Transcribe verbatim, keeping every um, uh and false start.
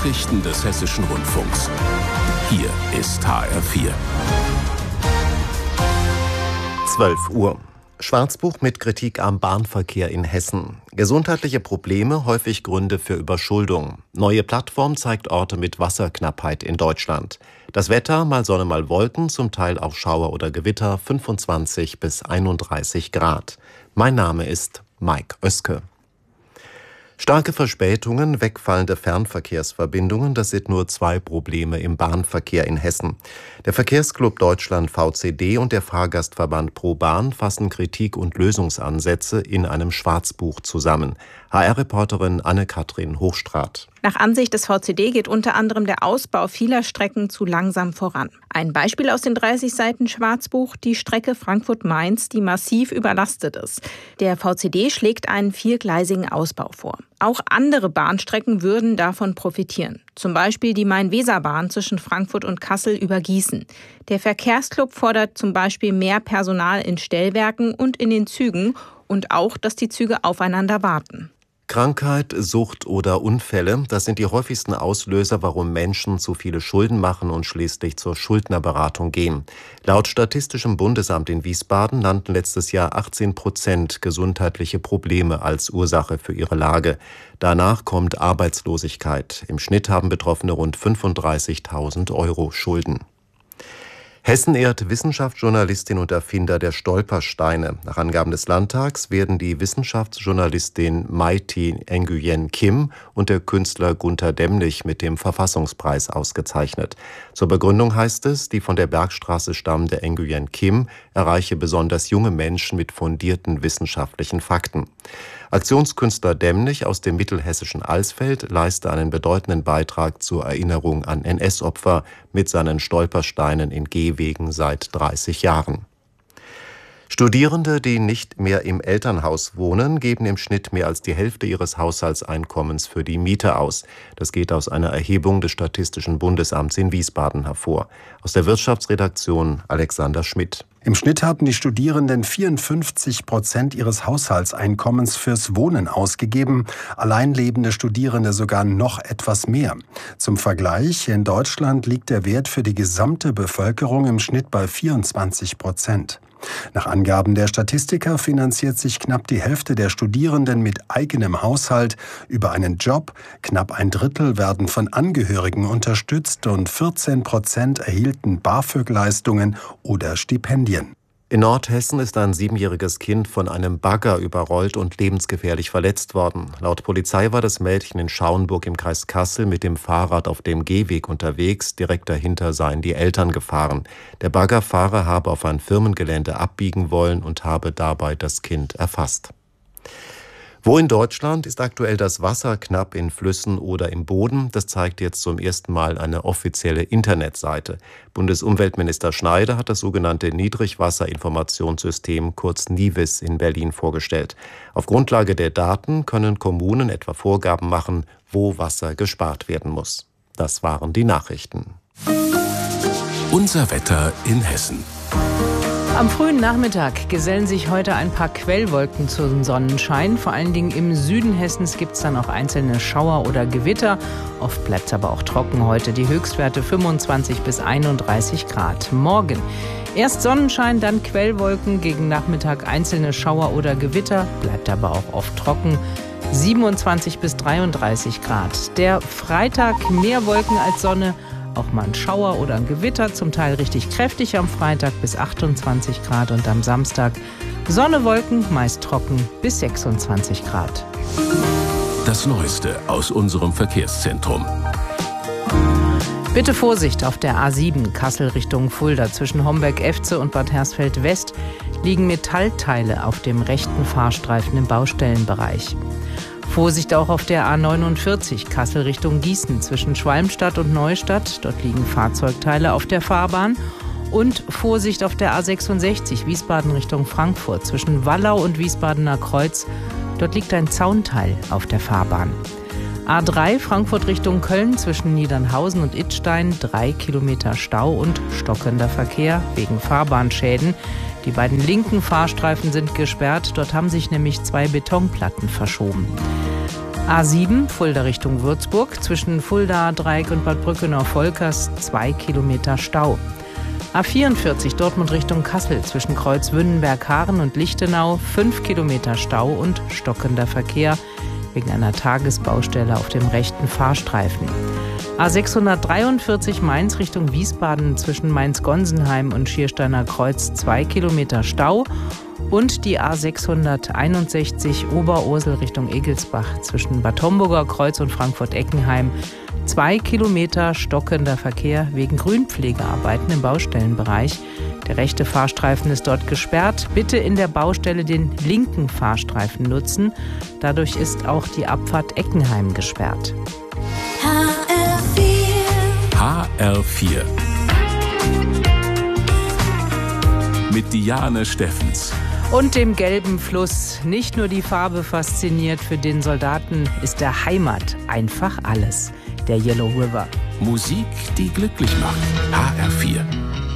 Nachrichten des Hessischen Rundfunks. Hier ist H R vier. zwölf Uhr. Schwarzbuch mit Kritik am Bahnverkehr in Hessen. Gesundheitliche Probleme, häufig Gründe für Überschuldung. Neue Plattform zeigt Orte mit Wasserknappheit in Deutschland. Das Wetter, mal Sonne, mal Wolken, zum Teil auch Schauer oder Gewitter, fünfundzwanzig bis einunddreißig Grad. Mein Name ist Mike Oeske. Starke Verspätungen, wegfallende Fernverkehrsverbindungen, das sind nur zwei Probleme im Bahnverkehr in Hessen. Der Verkehrsclub Deutschland V C D und der Fahrgastverband ProBahn fassen Kritik und Lösungsansätze in einem Schwarzbuch zusammen. H R-Reporterin Anne-Kathrin Hochstraat. Nach Ansicht des V C D geht unter anderem der Ausbau vieler Strecken zu langsam voran. Ein Beispiel aus den dreißig Seiten Schwarzbuch, die Strecke Frankfurt-Mainz, die massiv überlastet ist. Der V C D schlägt einen viergleisigen Ausbau vor. Auch andere Bahnstrecken würden davon profitieren. Zum Beispiel die Main-Weser-Bahn zwischen Frankfurt und Kassel über Gießen. Der Verkehrsclub fordert zum Beispiel mehr Personal in Stellwerken und in den Zügen und auch, dass die Züge aufeinander warten. Krankheit, Sucht oder Unfälle, das sind die häufigsten Auslöser, warum Menschen zu viele Schulden machen und schließlich zur Schuldnerberatung gehen. Laut Statistischem Bundesamt in Wiesbaden nannten letztes Jahr achtzehn Prozent gesundheitliche Probleme als Ursache für ihre Lage. Danach kommt Arbeitslosigkeit. Im Schnitt haben Betroffene rund fünfunddreißigtausend Euro Schulden. Hessen ehrt Wissenschaftsjournalistin und Erfinder der Stolpersteine. Nach Angaben des Landtags werden die Wissenschaftsjournalistin Mai-Thi Nguyen Kim und der Künstler Gunter Demnig mit dem Verfassungspreis ausgezeichnet. Zur Begründung heißt es, die von der Bergstraße stammende Nguyen Kim erreiche besonders junge Menschen mit fundierten wissenschaftlichen Fakten. Aktionskünstler Demnig aus dem mittelhessischen Alsfeld leiste einen bedeutenden Beitrag zur Erinnerung an N S-Opfer mit seinen Stolpersteinen in Gehwegen seit dreißig Jahren. Studierende, die nicht mehr im Elternhaus wohnen, geben im Schnitt mehr als die Hälfte ihres Haushaltseinkommens für die Miete aus. Das geht aus einer Erhebung des Statistischen Bundesamts in Wiesbaden hervor. Aus der Wirtschaftsredaktion Alexander Schmidt. Im Schnitt haben die Studierenden vierundfünfzig Prozent ihres Haushaltseinkommens fürs Wohnen ausgegeben, alleinlebende Studierende sogar noch etwas mehr. Zum Vergleich, in Deutschland liegt der Wert für die gesamte Bevölkerung im Schnitt bei vierundzwanzig Prozent. Nach Angaben der Statistiker finanziert sich knapp die Hälfte der Studierenden mit eigenem Haushalt über einen Job, knapp ein Drittel werden von Angehörigen unterstützt und vierzehn Prozent erhielten BAföG-Leistungen oder Stipendien. In Nordhessen ist ein siebenjähriges Kind von einem Bagger überrollt und lebensgefährlich verletzt worden. Laut Polizei war das Mädchen in Schauenburg im Kreis Kassel mit dem Fahrrad auf dem Gehweg unterwegs. Direkt dahinter seien die Eltern gefahren. Der Baggerfahrer habe auf ein Firmengelände abbiegen wollen und habe dabei das Kind erfasst. Wo in Deutschland ist aktuell das Wasser knapp in Flüssen oder im Boden? Das zeigt jetzt zum ersten Mal eine offizielle Internetseite. Bundesumweltminister Schneider hat das sogenannte Niedrigwasserinformationssystem, kurz NIWIS, in Berlin vorgestellt. Auf Grundlage der Daten können Kommunen etwa Vorgaben machen, wo Wasser gespart werden muss. Das waren die Nachrichten. Unser Wetter in Hessen. Am frühen Nachmittag gesellen sich heute ein paar Quellwolken zum Sonnenschein. Vor allen Dingen im Süden Hessens gibt es dann auch einzelne Schauer oder Gewitter. Oft bleibt es aber auch trocken heute. Die Höchstwerte fünfundzwanzig bis einunddreißig Grad. Morgen erst Sonnenschein, dann Quellwolken. Gegen Nachmittag einzelne Schauer oder Gewitter. Bleibt aber auch oft trocken. siebenundzwanzig bis dreiunddreißig Grad. Der Freitag mehr Wolken als Sonne. Auch mal ein Schauer oder ein Gewitter, zum Teil richtig kräftig am Freitag bis achtundzwanzig Grad und am Samstag Sonne, Wolken, meist trocken bis sechsundzwanzig Grad. Das Neueste aus unserem Verkehrszentrum. Bitte Vorsicht auf der A sieben Kassel Richtung Fulda. Zwischen Homberg-Efze und Bad Hersfeld-West liegen Metallteile auf dem rechten Fahrstreifen im Baustellenbereich. Vorsicht auch auf der A neunundvierzig Kassel Richtung Gießen zwischen Schwalmstadt und Neustadt. Dort liegen Fahrzeugteile auf der Fahrbahn. Und Vorsicht auf der A sechsundsechzig Wiesbaden Richtung Frankfurt zwischen Wallau und Wiesbadener Kreuz. Dort liegt ein Zaunteil auf der Fahrbahn. A drei Frankfurt Richtung Köln zwischen Niedernhausen und Idstein. Drei Kilometer Stau und stockender Verkehr wegen Fahrbahnschäden. Die beiden linken Fahrstreifen sind gesperrt. Dort haben sich nämlich zwei Betonplatten verschoben. A sieben, Fulda Richtung Würzburg, zwischen Fulda, Dreieck und Bad Brückenau-Volkers, zwei Kilometer Stau. A vierundvierzig, Dortmund Richtung Kassel, zwischen Kreuzwünnenberg-Haaren und Lichtenau, fünf Kilometer Stau und stockender Verkehr wegen einer Tagesbaustelle auf dem rechten Fahrstreifen. A sechshundertdreiundvierzig, Mainz Richtung Wiesbaden, zwischen Mainz-Gonsenheim und Schiersteiner Kreuz, zwei Kilometer Stau. Und die A sechshunderteinundsechzig, Oberursel Richtung Egelsbach, zwischen Bad Homburger Kreuz und Frankfurt-Eckenheim, zwei Kilometer stockender Verkehr wegen Grünpflegearbeiten im Baustellenbereich. Der rechte Fahrstreifen ist dort gesperrt. Bitte in der Baustelle den linken Fahrstreifen nutzen. Dadurch ist auch die Abfahrt Eckenheim gesperrt. H R vier mit Diane Steffens. Und dem gelben Fluss. Nicht nur die Farbe fasziniert, für den Soldaten ist der Heimat einfach alles. Der Yellow River. Musik, die glücklich macht. H R vier.